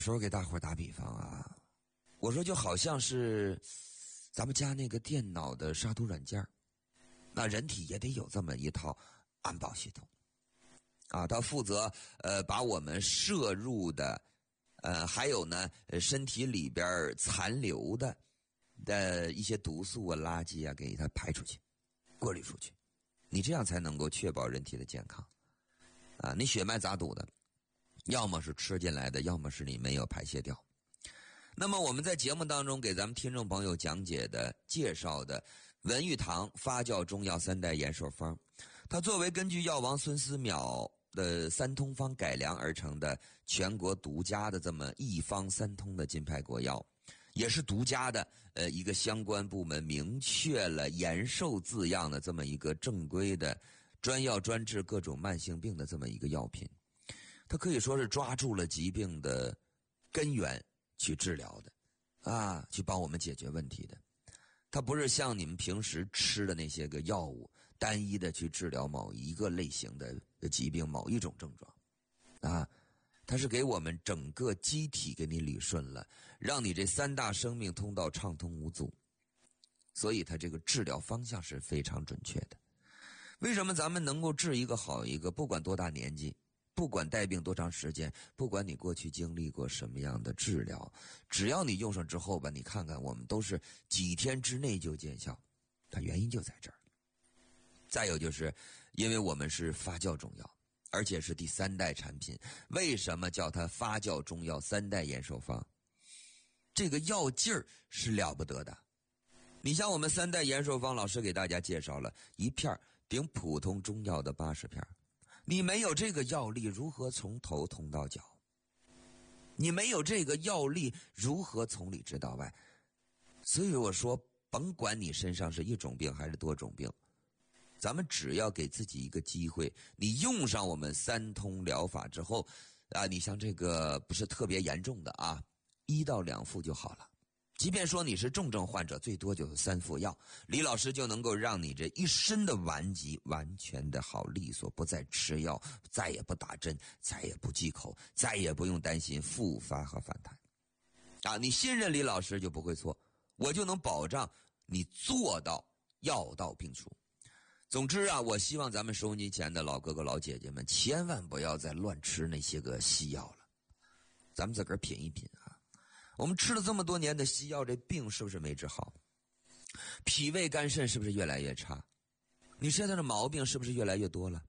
时候给大伙打比方啊，我说就好像是咱们家那个电脑的杀毒软件，那人体也得有这么一套安保系统啊，它负责把我们摄入的还有呢身体里边残留的一些毒素啊、垃圾啊给它排出去、过滤出去，你这样才能够确保人体的健康啊。你血脉咋堵的？要么是吃进来的，要么是你没有排泄掉。那么我们在节目当中给咱们听众朋友讲解的、介绍的文玉堂发酵中药3代延寿方，它作为根据药王孙思邈的三通方改良而成的全国独家的这么一方三通的金牌国药，也是独家的一个相关部门明确了延寿字样的这么一个正规的专药专治各种慢性病的这么一个药品。它可以说是抓住了疾病的根源去治疗的啊，去帮我们解决问题的。它不是像你们平时吃的那些个药物单一的去治疗某一个类型的疾病、某一种症状啊，它是给我们整个机体给你理顺了，让你这3大生命通道畅通无阻，所以它这个治疗方向是非常准确的。为什么咱们能够治一个好一个，不管多大年纪，不管带病多长时间，不管你过去经历过什么样的治疗，只要你用上之后吧，你看看我们都是几天之内就见效，它原因就在这儿。再有就是因为我们是发酵中药，而且是第3代产品，为什么叫它发酵中药3代延寿方？这个药劲儿是了不得的。你像我们3代延寿方，老师给大家介绍了一片顶普通中药的80片，你没有这个药力，如何从头通到脚？你没有这个药力，如何从里治到外？所以我说，甭管你身上是一种病还是多种病，咱们只要给自己一个机会，你用上我们3通疗法之后啊，你像这个不是特别严重的啊，1到2副就好了。即便说你是重症患者，最多就是3副药，李老师就能够让你这一身的顽疾完全的好利索，不再吃药，再也不打针，再也不忌口，再也不用担心复发和反弹啊！你信任李老师就不会错，我就能保障你做到药到病除。总之啊，我希望咱们收音机前的老哥哥老姐姐们千万不要再乱吃那些个西药了，咱们自个儿品一品啊。我们吃了这么多年的西药，这病是不是没治好？脾胃肝肾是不是越来越差？你身上的毛病是不是越来越多了？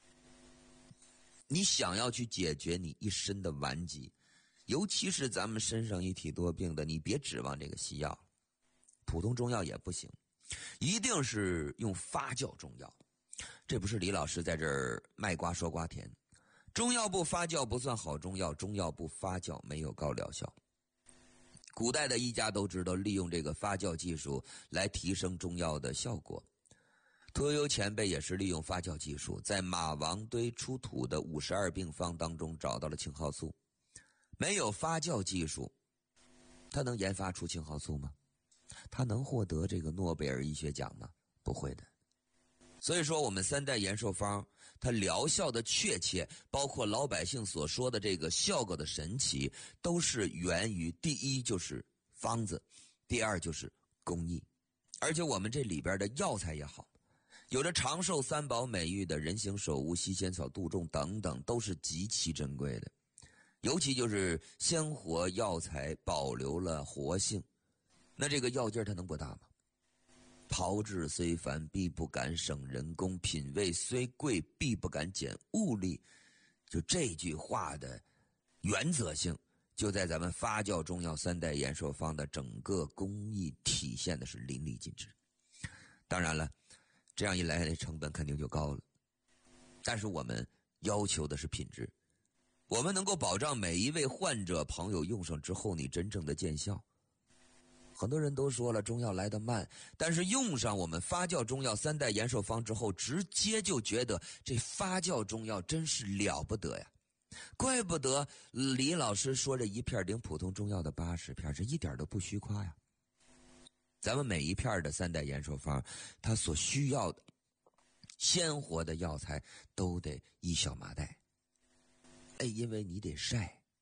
你想要去解决你一身的顽疾，尤其是咱们身上一体多病的，你别指望这个西药，普通中药也不行，一定是用发酵中药。这不是李老师在这儿卖瓜说瓜甜，中药不发酵不算好中药，中药不发酵没有高疗效。古代的医家都知道利用这个发酵技术来提升中药的效果。屠呦呦前辈也是利用发酵技术，在马王堆出土的52病方当中找到了青蒿素。没有发酵技术，他能研发出青蒿素吗？他能获得这个诺贝尔医学奖吗？不会的。所以说我们3代延寿方它疗效的确切，包括老百姓所说的这个效果的神奇，都是源于第一就是方子，第二就是工艺。而且我们这里边的药材也好，有着长寿3宝美誉的人形首乌、西仙草、杜仲等等，都是极其珍贵的。尤其就是鲜活药材保留了活性，那这个药劲儿它能不大吗？炮制虽繁，必不敢省人工；品味虽贵，必不敢减物力。就这句话的原则性，就在咱们发酵中药3代延寿方的整个工艺体现的是淋漓尽致。当然了，这样一来成本肯定就高了，但是我们要求的是品质，我们能够保障每一位患者朋友用上之后你真正的见效。很多人都说了中药来得慢，但是用上我们发酵中药3代延寿方之后，直接就觉得这发酵中药真是了不得呀！怪不得李老师说这一片顶普通中药的80片，这一点都不虚夸呀。咱们每一片的3代延寿方，它所需要的鲜活的药材都得1小麻袋。因为你得晒，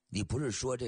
你不是说这